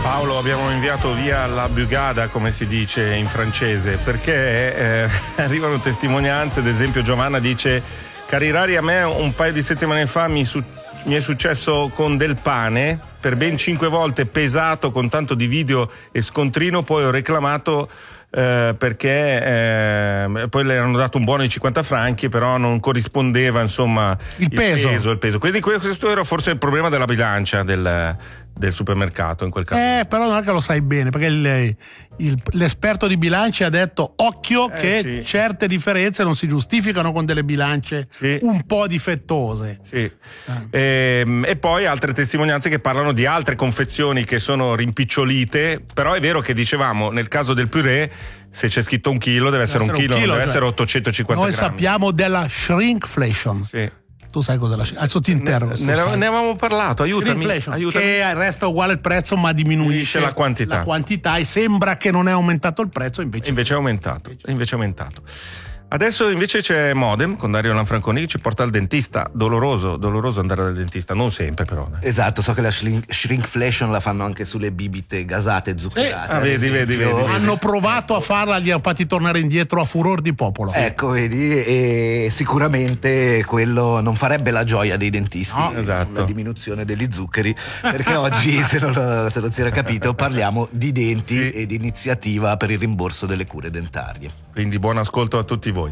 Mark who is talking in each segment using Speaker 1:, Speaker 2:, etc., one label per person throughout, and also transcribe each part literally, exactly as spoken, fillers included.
Speaker 1: Paolo, abbiamo inviato via la bugada, come si dice in francese, perché eh, arrivano testimonianze. Ad esempio Giovanna dice: cari rari, a me un paio di settimane fa mi, su- mi è successo con del pane per ben cinque volte pesato, con tanto di video e scontrino, poi ho reclamato eh, perché eh, poi le hanno dato un buono di cinquanta franchi, però non corrispondeva insomma
Speaker 2: il peso,
Speaker 1: il peso, il peso. Quindi questo era forse il problema della bilancia del del supermercato in quel caso.
Speaker 2: Eh, però non è che lo sai bene, perché il, il, l'esperto di bilanci ha detto occhio
Speaker 1: eh,
Speaker 2: che
Speaker 1: sì.
Speaker 2: certe differenze non si giustificano con delle bilance
Speaker 1: sì.
Speaker 2: un po' difettose.
Speaker 1: Sì. Eh. E, e poi altre testimonianze che parlano di altre confezioni che sono rimpicciolite, però è vero che dicevamo nel caso del purè, se c'è scritto un chilo deve essere, deve essere un chilo, un chilo non deve cioè, essere ottocentocinquanta
Speaker 2: noi
Speaker 1: grammi.
Speaker 2: Sappiamo della shrinkflation.
Speaker 1: Sì.
Speaker 2: Tu sai cosa la adesso ti interrogo.
Speaker 1: Ne, ne, ne avevamo parlato, aiutami, aiutami.
Speaker 2: Che resta uguale il prezzo ma diminuisce
Speaker 1: la quantità.
Speaker 2: la quantità e sembra che non è aumentato il prezzo, invece
Speaker 1: invece è aumentato, invece. invece è aumentato. Adesso invece c'è Modem con Dario Lanfranconi che ci porta al dentista. Doloroso, doloroso andare dal dentista, non sempre però.
Speaker 3: Esatto, so che la shrink, shrinkflation la fanno anche sulle bibite gasate zuccherate.
Speaker 1: Eh, ah, vedi, vedi, vedi, vedi.
Speaker 2: Hanno provato a farla, gli hanno fatti tornare indietro a furor di popolo.
Speaker 3: Ecco, vedi, e sicuramente quello non farebbe la gioia dei dentisti,
Speaker 1: no, esatto.
Speaker 3: La diminuzione degli zuccheri, perché oggi, se non, lo, se non si era capito, parliamo di denti sì. e di iniziativa per il rimborso delle cure dentarie.
Speaker 1: Quindi buon ascolto a tutti voi.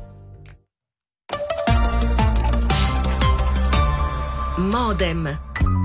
Speaker 4: Modem.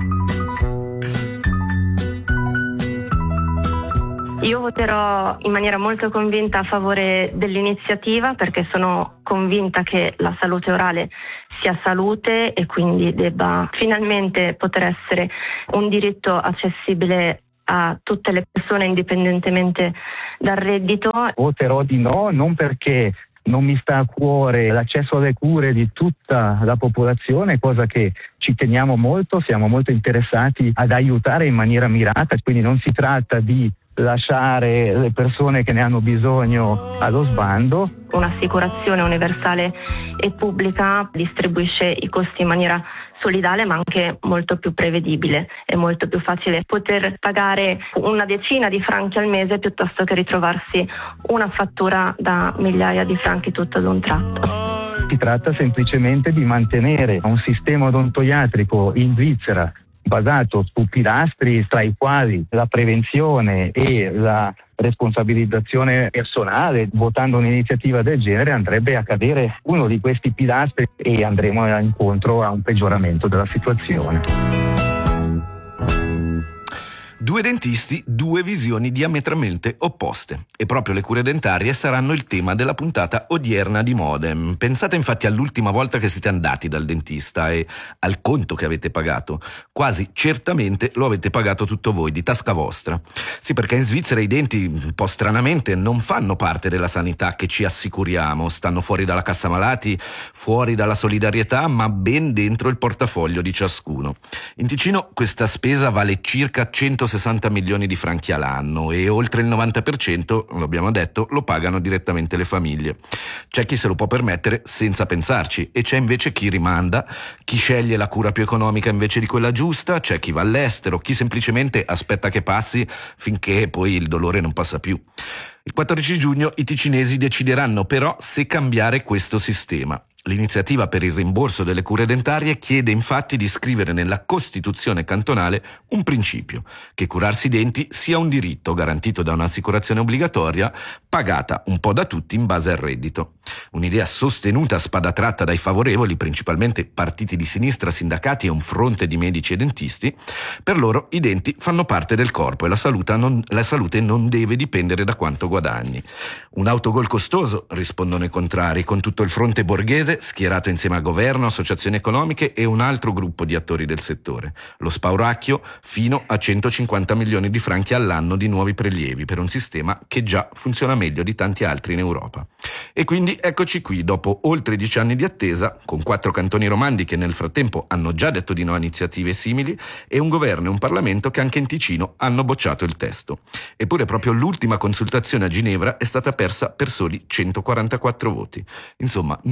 Speaker 5: Io voterò in maniera molto convinta a favore dell'iniziativa, perché sono convinta che la salute orale sia salute e quindi debba finalmente poter essere un diritto accessibile a tutte le persone indipendentemente dal reddito.
Speaker 6: Voterò di no, non perché non mi sta a cuore l'accesso alle cure di tutta la popolazione, cosa che ci teniamo molto, siamo molto interessati ad aiutare in maniera mirata, quindi non si tratta di lasciare le persone che ne hanno bisogno allo sbando.
Speaker 5: Un'assicurazione universale e pubblica distribuisce i costi in maniera solidale, ma anche molto più prevedibile. È molto più facile poter pagare una decina di franchi al mese piuttosto che ritrovarsi una fattura da migliaia di franchi tutto ad un tratto.
Speaker 6: Si tratta semplicemente di mantenere un sistema odontoiatrico in Svizzera basato su pilastri tra i quali la prevenzione e la responsabilizzazione personale. Votando un'iniziativa del genere andrebbe a cadere uno di questi pilastri e andremo incontro a un peggioramento della situazione.
Speaker 3: Due dentisti, due visioni diametralmente opposte. E proprio le cure dentarie saranno il tema della puntata odierna di Modem. Pensate infatti all'ultima volta che siete andati dal dentista e al conto che avete pagato. Quasi certamente lo avete pagato tutto voi, di tasca vostra. Sì, perché in Svizzera i denti, un po' stranamente, non fanno parte della sanità che ci assicuriamo. Stanno fuori dalla cassa malati, fuori dalla solidarietà, ma ben dentro il portafoglio di ciascuno. In Ticino questa spesa vale circa centosessanta milioni di franchi all'anno e oltre il novanta per cento, lo abbiamo detto, lo pagano direttamente le famiglie. C'è chi se lo può permettere senza pensarci e c'è invece chi rimanda, chi sceglie la cura più economica invece di quella giusta, c'è chi va all'estero, chi semplicemente aspetta che passi finché poi il dolore non passa più. Il quattordici giugno i ticinesi decideranno però se cambiare questo sistema. L'iniziativa per il rimborso delle cure dentarie chiede infatti di scrivere nella Costituzione cantonale un principio, che curarsi i denti sia un diritto garantito da un'assicurazione obbligatoria pagata un po' da tutti in base al reddito. Un'idea sostenuta a spada tratta dai favorevoli, principalmente partiti di sinistra, sindacati e un fronte di medici e dentisti. Per loro i denti fanno parte del corpo e la salute non, la salute non deve dipendere da quanto guadagni. Un autogol costoso, rispondono i contrari, con tutto il fronte borghese schierato insieme a governo, associazioni economiche e un altro gruppo di attori del settore. Lo spauracchio fino a centocinquanta milioni di franchi all'anno di nuovi prelievi per un sistema che già funziona meglio di tanti altri in Europa. E quindi eccoci qui, dopo oltre dieci anni di attesa, con quattro cantoni romandi che nel frattempo hanno già detto di no a iniziative simili e un governo e un Parlamento che anche in Ticino hanno bocciato il testo. Eppure proprio l'ultima consultazione a Ginevra è stata persa per soli centoquarantaquattro voti. Insomma, nulla è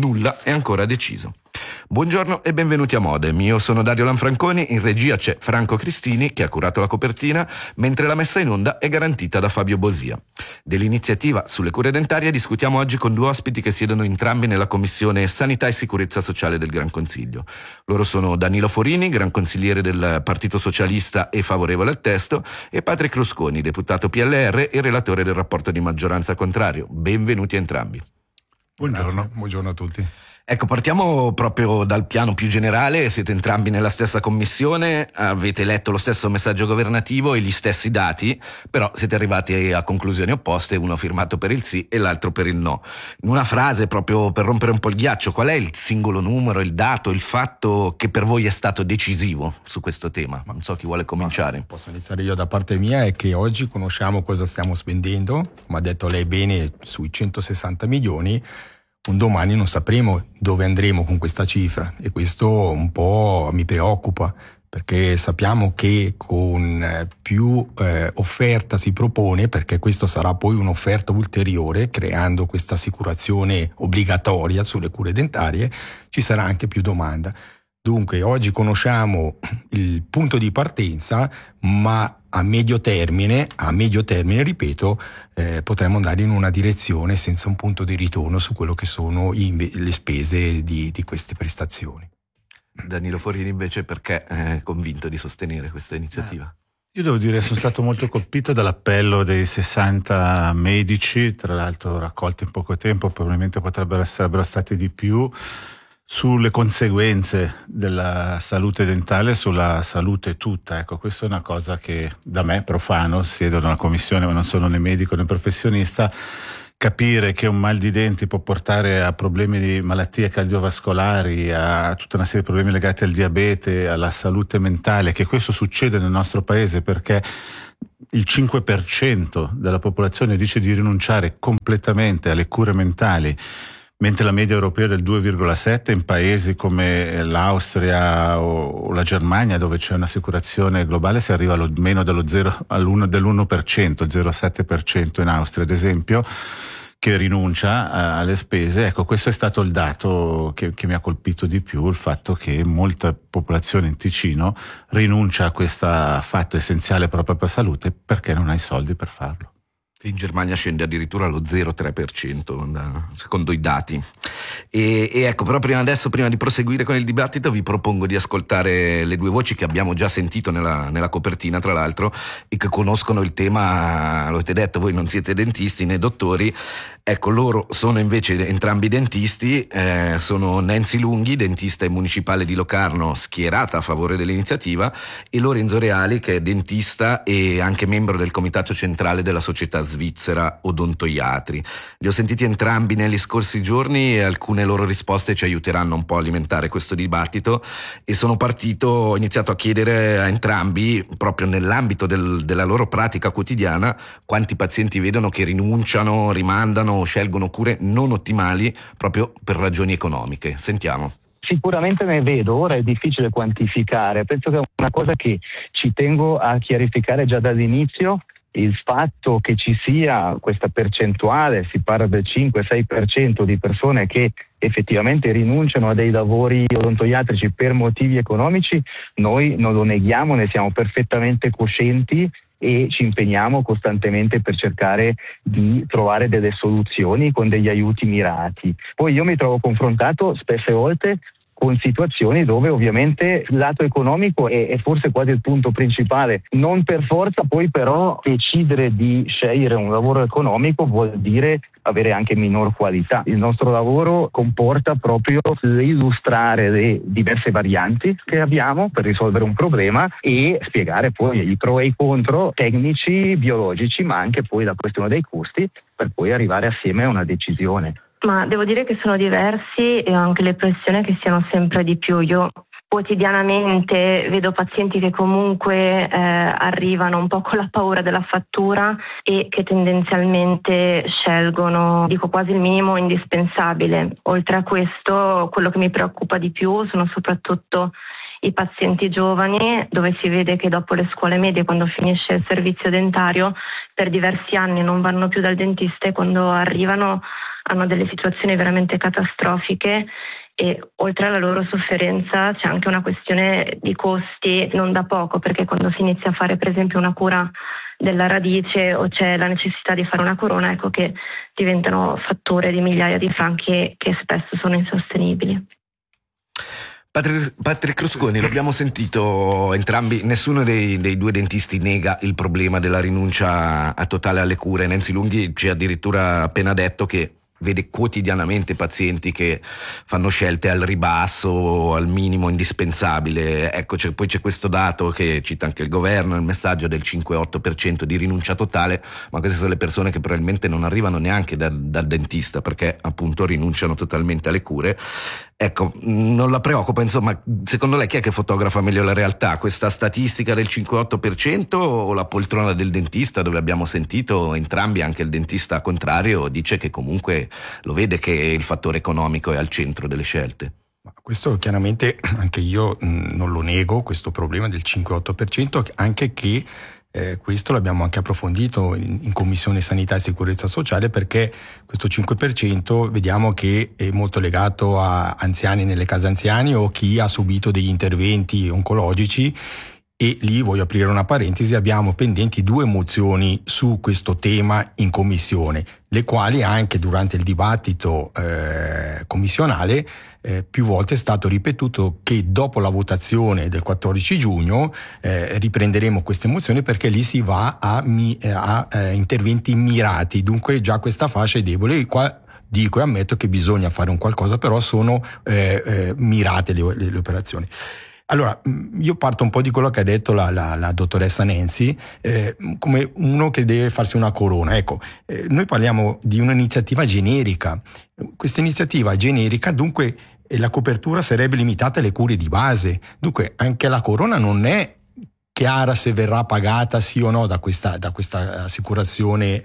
Speaker 3: è ancora deciso. Buongiorno e benvenuti a Modem, io sono Dario Lanfranconi, in regia c'è Franco Cristini che ha curato la copertina, mentre la messa in onda è garantita da Fabio Bosia. Dell'iniziativa sulle cure dentarie discutiamo oggi con due ospiti che siedono entrambi nella Commissione Sanità e Sicurezza Sociale del Gran Consiglio. Loro sono Danilo Forini, Gran Consigliere del Partito Socialista e favorevole al testo, e Patrick Rusconi, deputato P L R e relatore del rapporto di maggioranza contrario. Benvenuti a entrambi.
Speaker 7: Buongiorno, buongiorno a tutti.
Speaker 3: Ecco, partiamo proprio dal piano più generale. Siete entrambi nella stessa commissione, avete letto lo stesso messaggio governativo e gli stessi dati, però siete arrivati a conclusioni opposte, uno firmato per il sì e l'altro per il no. In una frase, proprio per rompere un po' il ghiaccio, qual è il singolo numero, il dato, il fatto che per voi è stato decisivo su questo tema? Non so chi vuole cominciare.
Speaker 7: Ma posso iniziare io da parte mia, è che oggi conosciamo cosa stiamo spendendo, come ha detto lei bene, sui centosessanta milioni. Un domani non sapremo dove andremo con questa cifra e questo un po' mi preoccupa, perché sappiamo che con più eh, offerta si propone, perché questo sarà poi un'offerta ulteriore, creando questa assicurazione obbligatoria sulle cure dentarie, ci sarà anche più domanda. Dunque oggi conosciamo il punto di partenza, ma a medio termine, a medio termine, ripeto, eh, potremmo andare in una direzione senza un punto di ritorno su quello che sono inve- le spese di, di queste prestazioni.
Speaker 3: Danilo Forini invece perché è convinto di sostenere questa iniziativa?
Speaker 8: Io devo dire, sono stato molto colpito dall'appello dei sessanta medici, tra l'altro raccolti in poco tempo, probabilmente potrebbero essere stati di più, sulle conseguenze della salute dentale, sulla salute tutta. Ecco, questa è una cosa che da me, profano, siedo in una commissione ma non sono né medico né professionista, capire che un mal di denti può portare a problemi di malattie cardiovascolari, a tutta una serie di problemi legati al diabete, alla salute mentale, che questo succede nel nostro paese perché il cinque per cento della popolazione dice di rinunciare completamente alle cure mentali, mentre la media europea è del due virgola sette, in paesi come l'Austria o la Germania, dove c'è un'assicurazione globale, si arriva allo meno dello zero, all'uno, dell'uno per cento, il zero virgola sette per cento in Austria ad esempio, che rinuncia alle spese. Ecco, questo è stato il dato che, che mi ha colpito di più, il fatto che molta popolazione in Ticino rinuncia a questo fatto essenziale per la propria salute perché non ha i soldi per farlo.
Speaker 3: In Germania scende addirittura allo zero virgola tre per cento secondo i dati. E, e ecco, però prima adesso, prima di proseguire con il dibattito, vi propongo di ascoltare le due voci che abbiamo già sentito nella, nella copertina, tra l'altro, e che conoscono il tema. Lo avete detto, voi non siete dentisti né dottori. Ecco, loro sono invece entrambi dentisti, eh, sono Nancy Lunghi, dentista e municipale di Locarno, schierata a favore dell'iniziativa, e Lorenzo Reali, che è dentista e anche membro del comitato centrale della società svizzera Odontoiatri. Li ho sentiti entrambi negli scorsi giorni e alcune loro risposte ci aiuteranno un po' a alimentare questo dibattito, e sono partito, ho iniziato a chiedere a entrambi, proprio nell'ambito del, della loro pratica quotidiana, quanti pazienti vedono che rinunciano, rimandano o scelgono cure non ottimali proprio per ragioni economiche. Sentiamo.
Speaker 6: Sicuramente ne vedo, ora è difficile quantificare, penso che è una cosa che ci tengo a chiarificare già dall'inizio. Il fatto che ci sia questa percentuale, si parla del cinque sei per cento di persone che effettivamente rinunciano a dei lavori odontoiatrici per motivi economici, noi non lo neghiamo, ne siamo perfettamente coscienti e ci impegniamo costantemente per cercare di trovare delle soluzioni con degli aiuti mirati. Poi io mi trovo confrontato spesse volte con situazioni dove ovviamente il lato economico è, è forse quasi il punto principale. Non per forza poi però decidere di scegliere un lavoro economico vuol dire avere anche minor qualità. Il nostro lavoro comporta proprio l'illustrare le diverse varianti che abbiamo per risolvere un problema e spiegare poi i pro e i contro tecnici, biologici, ma anche poi la questione dei costi, per poi arrivare assieme a una decisione.
Speaker 5: Ma devo dire che sono diversi e ho anche l'impressione che siano sempre di più. Io quotidianamente vedo pazienti che comunque eh, arrivano un po' con la paura della fattura e che tendenzialmente scelgono, dico quasi il minimo indispensabile. Oltre a questo, quello che mi preoccupa di più sono soprattutto i pazienti giovani, dove si vede che dopo le scuole medie, quando finisce il servizio dentario, per diversi anni non vanno più dal dentista e quando arrivano hanno delle situazioni veramente catastrofiche e oltre alla loro sofferenza c'è anche una questione di costi non da poco, perché quando si inizia a fare per esempio una cura della radice o c'è la necessità di fare una corona, ecco che diventano fatture di migliaia di franchi che spesso sono insostenibili.
Speaker 3: Patrick, Patrick Rusconi, l'abbiamo sentito entrambi, nessuno dei, dei due dentisti nega il problema della rinuncia a totale alle cure. Nancy Lunghi ci ha addirittura appena detto che vede quotidianamente pazienti che fanno scelte al ribasso, al minimo indispensabile. Ecco, c'è, poi c'è questo dato che cita anche il governo, il messaggio del cinque otto per cento di rinuncia totale, ma queste sono le persone che probabilmente non arrivano neanche dal, dal dentista perché appunto rinunciano totalmente alle cure. Ecco, non la preoccupa, insomma, secondo lei chi è che fotografa meglio la realtà? Questa statistica del cinque otto per cento o la poltrona del dentista, dove abbiamo sentito entrambi, anche il dentista contrario dice che comunque lo vede che il fattore economico è al centro delle scelte?
Speaker 7: Ma questo chiaramente anche io mh, non lo nego, questo problema del cinque otto per cento, anche che Eh, questo l'abbiamo anche approfondito in, in Commissione Sanità e Sicurezza Sociale, perché questo cinque per cento vediamo che è molto legato a anziani nelle case anziani o chi ha subito degli interventi oncologici. E lì voglio aprire una parentesi, abbiamo pendenti due mozioni su questo tema in commissione, le quali anche durante il dibattito eh, commissionale eh, più volte è stato ripetuto che dopo la votazione del quattordici giugno eh, riprenderemo queste mozioni, perché lì si va a, mi, a eh, interventi mirati, dunque già questa fascia è debole. Qua dico e ammetto che bisogna fare un qualcosa, però sono eh, eh, mirate le, le, le operazioni. Allora, io parto un po' di quello che ha detto la, la, la dottoressa Nancy, eh, come uno che deve farsi una corona. Ecco, eh, noi parliamo di un'iniziativa generica. Questa iniziativa generica, dunque, eh, la copertura sarebbe limitata alle cure di base. Dunque, anche la corona non è chiara se verrà pagata sì o no da questa, da questa assicurazione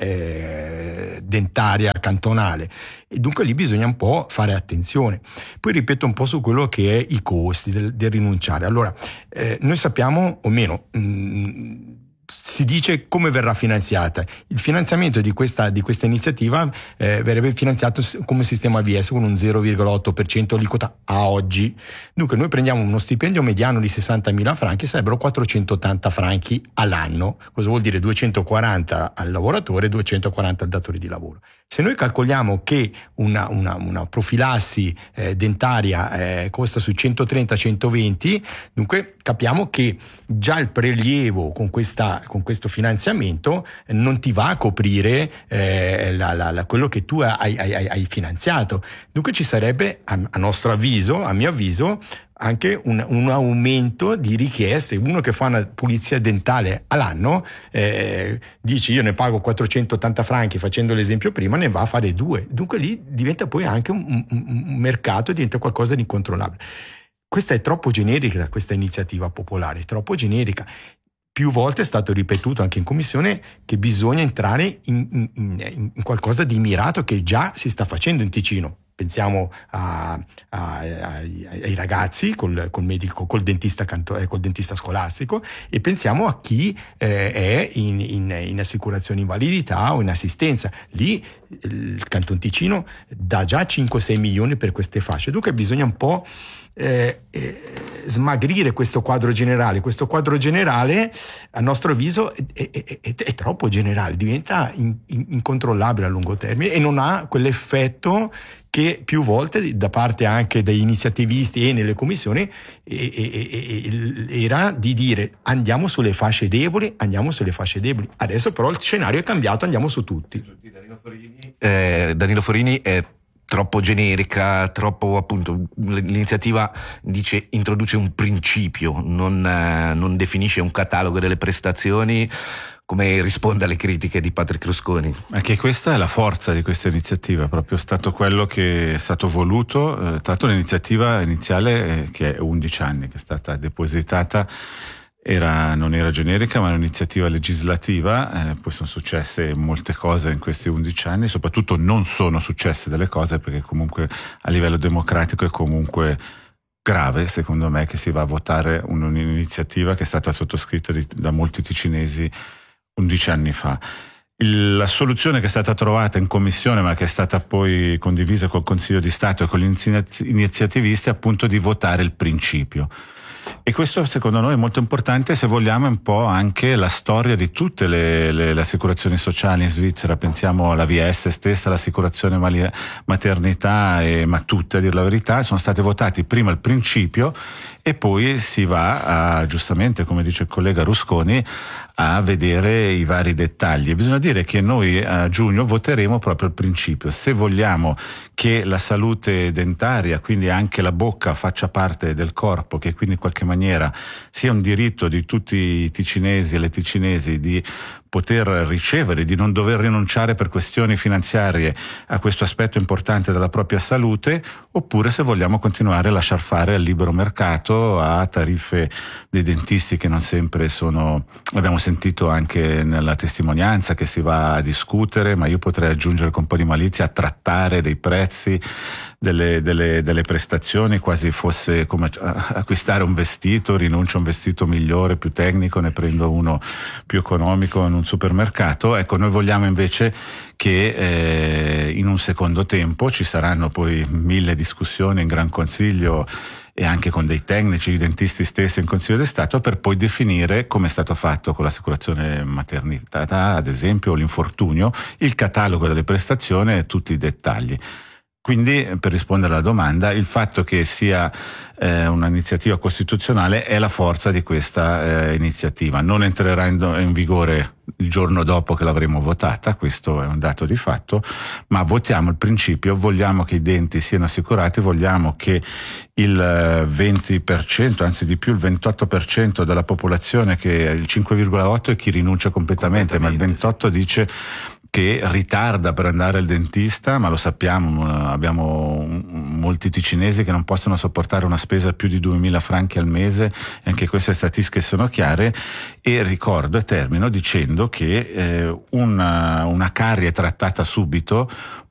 Speaker 7: eh, dentaria cantonale, e dunque lì bisogna un po' fare attenzione. Poi ripeto un po' su quello che è i costi del, del rinunciare. Allora, eh, noi sappiamo, o meno, mh, si dice come verrà finanziata. Il finanziamento di questa, di questa iniziativa eh, verrebbe finanziato come sistema A V S con un zero virgola otto per cento aliquota a oggi. Dunque noi prendiamo uno stipendio mediano di sessantamila franchi, sarebbero quattrocentottanta franchi all'anno. Cosa vuol dire? duecentoquaranta al lavoratore e duecentoquaranta al datore di lavoro. Se noi calcoliamo che una, una, una profilassi eh, dentaria eh, costa su centotrenta centoventi, dunque capiamo che già il prelievo con, questa, con questo finanziamento non ti va a coprire eh, la, la, la, quello che tu hai, hai, hai finanziato. Dunque ci sarebbe, a, a nostro avviso, a mio avviso, anche un, un aumento di richieste. Uno che fa una pulizia dentale all'anno eh, dice io ne pago quattrocentottanta franchi, facendo l'esempio prima, ne va a fare due. Dunque lì diventa poi anche un, un, un mercato, diventa qualcosa di incontrollabile. Questa è troppo generica, questa iniziativa popolare, è troppo generica. Più volte è stato ripetuto anche in commissione che bisogna entrare in, in, in, in qualcosa di mirato che già si sta facendo in Ticino. Pensiamo a, a, ai, ai ragazzi col, col medico, col dentista, canto, eh, col dentista scolastico, e pensiamo a chi eh, è in, in, in assicurazione invalidità o in assistenza. Lì il Canton Ticino dà già cinque sei milioni per queste fasce. Dunque bisogna un po' eh, eh, smagrire questo quadro generale. Questo quadro generale, a nostro avviso, è, è, è, è troppo generale, diventa in, in, incontrollabile a lungo termine e non ha quell'effetto che più volte da parte anche degli iniziativisti e nelle commissioni e, e, e, era di dire andiamo sulle fasce deboli, andiamo sulle fasce deboli. Adesso però il scenario è cambiato, andiamo su tutti.
Speaker 3: Danilo Forini, eh, Danilo Forini è troppo generica, troppo, appunto, l'iniziativa dice introduce un principio, non, eh, non definisce un catalogo delle prestazioni. Come risponde alle critiche di Patrick Rusconi?
Speaker 8: Anche questa è la forza di questa iniziativa, è proprio stato quello che è stato voluto. Eh, tra l'altro l'iniziativa iniziale, eh, che è undici anni, che è stata depositata, era, non era generica ma era un'iniziativa legislativa, eh, poi sono successe molte cose in questi undici anni, soprattutto non sono successe delle cose perché comunque a livello democratico è comunque grave, secondo me, che si va a votare un'iniziativa che è stata sottoscritta di, da molti ticinesi undici anni fa. Il, la soluzione che è stata trovata in commissione, ma che è stata poi condivisa col Consiglio di Stato e con gli iniziativisti, è appunto di votare il principio. E questo secondo noi è molto importante se vogliamo un po' anche la storia di tutte le, le, le assicurazioni sociali in Svizzera. Pensiamo alla V S stessa, l'assicurazione mali- maternità, e, ma tutte a dir la verità sono state votati prima il principio e poi si va a, giustamente come dice il collega Rusconi, a vedere i vari dettagli. E bisogna dire che noi a giugno voteremo proprio il principio. Se vogliamo che la salute dentaria, quindi anche la bocca, faccia parte del corpo, che quindi in qualche maniera sia un diritto di tutti i ticinesi e le ticinesi di poter ricevere, di non dover rinunciare per questioni finanziarie a questo aspetto importante della propria salute, oppure se vogliamo continuare a lasciar fare al libero mercato, a tariffe dei dentisti che non sempre sono, abbiamo sentito anche nella testimonianza che si va a discutere, ma io potrei aggiungere con un po' di malizia, a trattare dei prezzi delle, delle, delle prestazioni, quasi fosse come acquistare un vestito, rinuncio a un vestito migliore, più tecnico, ne prendo uno più economico in un supermercato. Ecco, noi vogliamo invece che eh, in un secondo tempo ci saranno poi mille discussioni in Gran Consiglio e anche con dei tecnici, i dentisti stessi in Consiglio di Stato, per poi definire, come è stato fatto con l'assicurazione maternità, ad esempio, o l'infortunio, il catalogo delle prestazioni e tutti i dettagli. Quindi, per rispondere alla domanda, il fatto che sia eh, un'iniziativa costituzionale è la forza di questa eh, iniziativa. Non entrerà in, in vigore il giorno dopo che l'avremo votata, questo è un dato di fatto, ma votiamo il principio, vogliamo che i denti siano assicurati, vogliamo che il venti per cento, anzi di più il ventotto per cento della popolazione, che il cinque virgola otto è chi rinuncia completamente, completamente ma il ventotto sì. Dice che ritarda per andare al dentista, ma lo sappiamo, abbiamo molti ticinesi che non possono sopportare una spesa più di duemila franchi al mese, e anche queste statistiche sono chiare. E ricordo e termino dicendo che eh, una, una carie trattata subito